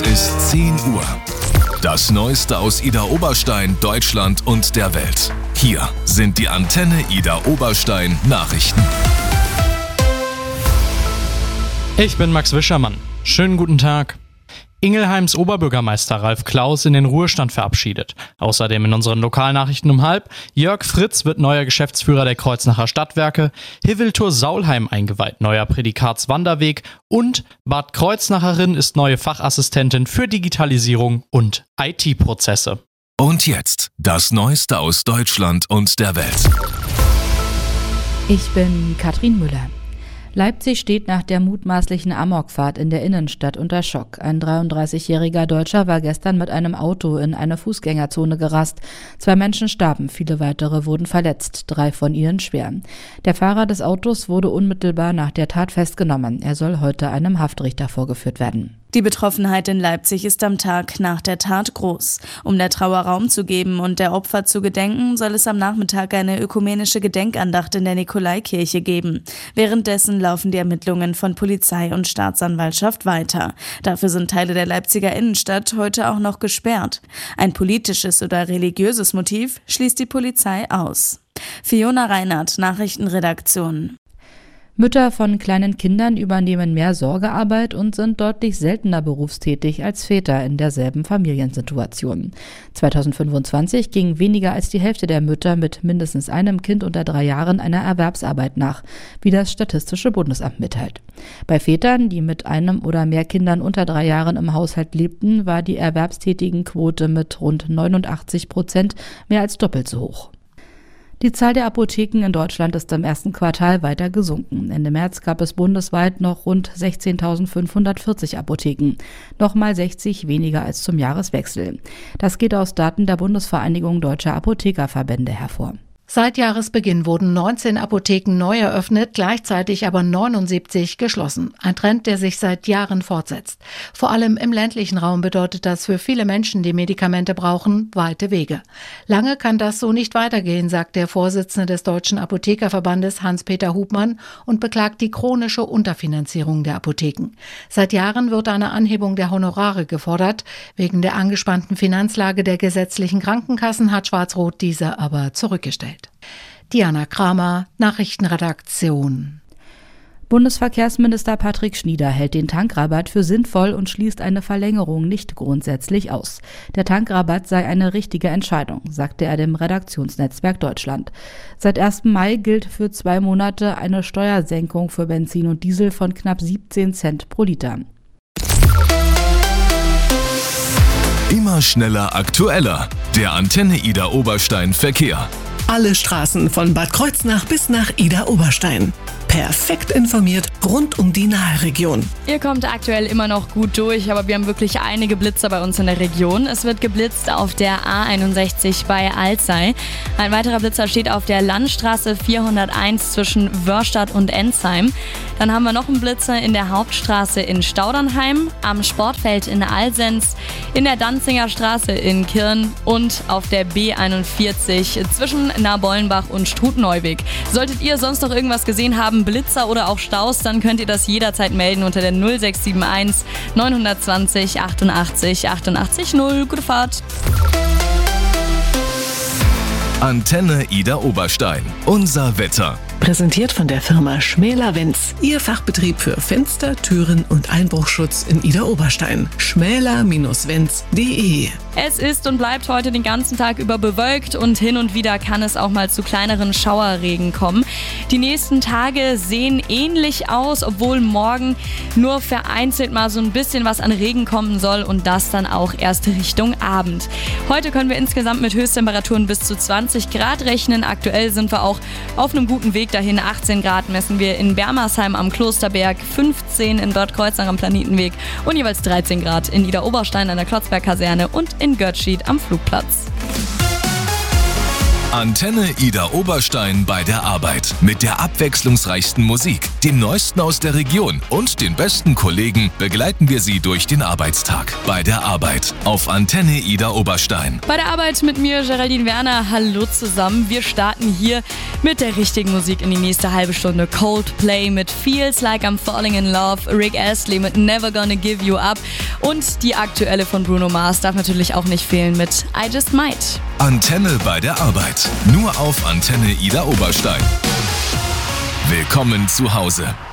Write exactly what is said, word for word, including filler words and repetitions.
ist zehn Uhr. Das Neueste aus Idar Oberstein, Deutschland und der Welt. Hier sind die Antenne Idar Oberstein Nachrichten. Ich bin Max Wischermann. Schönen guten Tag. Ingelheims Oberbürgermeister Ralf Klaus in den Ruhestand verabschiedet. Außerdem in unseren Lokalnachrichten um halb: Jörg Fritz wird neuer Geschäftsführer der Kreuznacher Stadtwerke, Hiveltur Saulheim eingeweiht, neuer Prädikatswanderweg und Bad Kreuznacherin ist neue Fachassistentin für Digitalisierung und I T-Prozesse. Und jetzt das Neueste aus Deutschland und der Welt. Ich bin Katrin Müller. Leipzig steht nach der mutmaßlichen Amokfahrt in der Innenstadt unter Schock. Ein dreiunddreißigjähriger Deutscher war gestern mit einem Auto in eine Fußgängerzone gerast. Zwei Menschen starben, viele weitere wurden verletzt, drei von ihnen schwer. Der Fahrer des Autos wurde unmittelbar nach der Tat festgenommen. Er soll heute einem Haftrichter vorgeführt werden. Die Betroffenheit in Leipzig ist am Tag nach der Tat groß. Um der Trauer Raum zu geben und der Opfer zu gedenken, soll es am Nachmittag eine ökumenische Gedenkandacht in der Nikolaikirche geben. Währenddessen laufen die Ermittlungen von Polizei und Staatsanwaltschaft weiter. Dafür sind Teile der Leipziger Innenstadt heute auch noch gesperrt. Ein politisches oder religiöses Motiv schließt die Polizei aus. Fiona Reinhardt, Nachrichtenredaktion. Mütter von kleinen Kindern übernehmen mehr Sorgearbeit und sind deutlich seltener berufstätig als Väter in derselben Familiensituation. zweitausendfünfundzwanzig ging weniger als die Hälfte der Mütter mit mindestens einem Kind unter drei Jahren einer Erwerbsarbeit nach, wie das Statistische Bundesamt mitteilt. Bei Vätern, die mit einem oder mehr Kindern unter drei Jahren im Haushalt lebten, war die Erwerbstätigenquote mit rund neunundachtzig Prozent mehr als doppelt so hoch. Die Zahl der Apotheken in Deutschland ist im ersten Quartal weiter gesunken. Ende März gab es bundesweit noch rund sechzehntausendfünfhundertvierzig Apotheken, nochmal sechzig weniger als zum Jahreswechsel. Das geht aus Daten der Bundesvereinigung Deutscher Apothekerverbände hervor. Seit Jahresbeginn wurden neunzehn Apotheken neu eröffnet, gleichzeitig aber neunundsiebzig geschlossen. Ein Trend, der sich seit Jahren fortsetzt. Vor allem im ländlichen Raum bedeutet das für viele Menschen, die Medikamente brauchen, weite Wege. Lange kann das so nicht weitergehen, sagt der Vorsitzende des Deutschen Apothekerverbandes Hans-Peter Hubmann und beklagt die chronische Unterfinanzierung der Apotheken. Seit Jahren wird eine Anhebung der Honorare gefordert. Wegen der angespannten Finanzlage der gesetzlichen Krankenkassen hat Schwarz-Rot diese aber zurückgestellt. Diana Kramer, Nachrichtenredaktion. Bundesverkehrsminister Patrick Schnieder hält den Tankrabatt für sinnvoll und schließt eine Verlängerung nicht grundsätzlich aus. Der Tankrabatt sei eine richtige Entscheidung, sagte er dem Redaktionsnetzwerk Deutschland. Seit ersten Mai gilt für zwei Monate eine Steuersenkung für Benzin und Diesel von knapp siebzehn Cent pro Liter. Immer schneller, aktueller. Der Antenne Idar Oberstein Verkehr. Alle Straßen von Bad Kreuznach bis nach Idar Oberstein. Perfekt informiert rund um die Nahe-Region. Ihr kommt aktuell immer noch gut durch, aber wir haben wirklich einige Blitzer bei uns in der Region. Es wird geblitzt auf der A einundsechzig bei Alzey. Ein weiterer Blitzer steht auf der Landstraße vierhunderteins zwischen Wörstadt und Ensheim. Dann haben wir noch einen Blitzer in der Hauptstraße in Staudernheim, am Sportfeld in Alsenz, in der Danziger Straße in Kirn und auf der B einundvierzig zwischen Nabollenbach und Strutneuweg. Solltet ihr sonst noch irgendwas gesehen haben, Blitzer oder auch Staus, dann könnt ihr das jederzeit melden unter der null sechs sieben eins neun zwei null achtundachtzig achtundachtzig null. Gute Fahrt! Antenne Idar Oberstein. Unser Wetter. Präsentiert von der Firma Schmäler-Wenz. Ihr Fachbetrieb für Fenster, Türen und Einbruchschutz in Idar Oberstein. schmäler Wenz punkt de. Es ist und bleibt heute den ganzen Tag über bewölkt und hin und wieder kann es auch mal zu kleineren Schauerregen kommen. Die nächsten Tage sehen ähnlich aus, obwohl morgen nur vereinzelt mal so ein bisschen was an Regen kommen soll und das dann auch erst Richtung Abend. Heute können wir insgesamt mit Höchsttemperaturen bis zu zwanzig Grad rechnen. Aktuell sind wir auch auf einem guten Weg dahin. achtzehn Grad messen wir in Bermersheim am Klosterberg, fünfzehn in Bad Kreuznach am Planetenweg und jeweils dreizehn Grad in Idar Oberstein an der Klotzberg-Kaserne und in Götzschied am Flugplatz. Antenne Ida Oberstein bei der Arbeit. Mit der abwechslungsreichsten Musik, dem Neuesten aus der Region und den besten Kollegen begleiten wir Sie durch den Arbeitstag. Bei der Arbeit auf Antenne Ida Oberstein. Bei der Arbeit mit mir, Geraldine Werner. Hallo zusammen. Wir starten hier mit der richtigen Musik in die nächste halbe Stunde. Coldplay mit Feels Like I'm Falling in Love, Rick Astley mit Never Gonna Give You Up und die aktuelle von Bruno Mars darf natürlich auch nicht fehlen mit I Just Might. Antenne bei der Arbeit. Nur auf Antenne Ida Oberstein. Willkommen zu Hause.